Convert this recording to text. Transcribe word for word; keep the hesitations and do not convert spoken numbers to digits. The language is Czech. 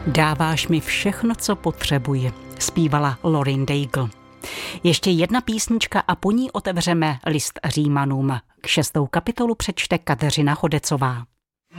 Dáváš mi všechno, co potřebuji, zpívala Lauren Daigle. Ještě jedna písnička a po ní otevřeme list Římanům. K šestou kapitolu přečte Kateřina Chodecová.